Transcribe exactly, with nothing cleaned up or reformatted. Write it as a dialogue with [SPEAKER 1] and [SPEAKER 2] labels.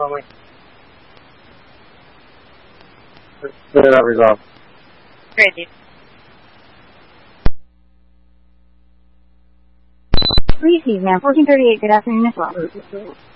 [SPEAKER 1] only. Clear that resolve.
[SPEAKER 2] Great, Chief.
[SPEAKER 3] Reese, ma'am, fourteen thirty-eight, good afternoon as well.